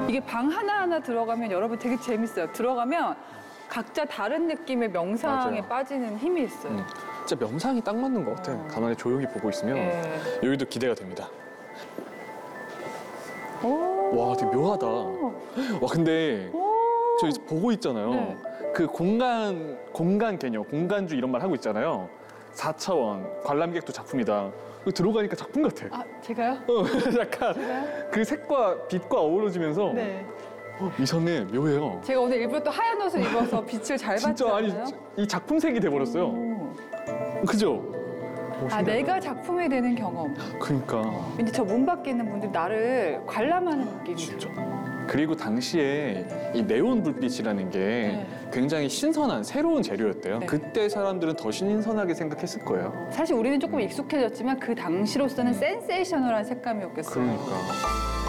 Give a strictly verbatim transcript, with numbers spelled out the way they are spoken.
이게 방 하나하나 들어가면 여러분 되게 재밌어요. 들어가면 각자 다른 느낌의 명상에 맞아요. 빠지는 힘이 있어요. 음, 진짜 명상이 딱 맞는 것 같아. 어. 가만히 조용히 보고 있으면 예. 여기도 기대가 됩니다. 오. 와, 되게 묘하다. 와, 근데 오. 저 이제 보고 있잖아요. 네. 그 공간, 공간 개념, 공간주 이런 말 하고 있잖아요. 사 차원, 관람객도 작품이다. 여기 들어가니까 작품 같아. 아, 제가요? 어, 약간 제가요? 그 색과 빛과 어우러지면서 네. 어, 이상해, 묘해요. 제가 오늘 일부러 또 하얀 옷을 입어서 빛을 잘 진짜 아니 받잖아요. 이 작품색이 돼버렸어요. 오. 그죠? 오, 아, 신기하다. 내가 작품이 되는 경험. 그러니까 왠지 저 문 밖에 있는 분들이 나를 관람하는 느낌이 진짜. 들어요. 그리고 당시에 이 네온 불빛이라는 게 네. 굉장히 신선한 새로운 재료였대요. 네. 그때 사람들은 더 신선하게 생각했을 거예요. 사실 우리는 조금 익숙해졌지만 그 당시로서는 센세이셔널한 색감이었겠어요. 그러니까.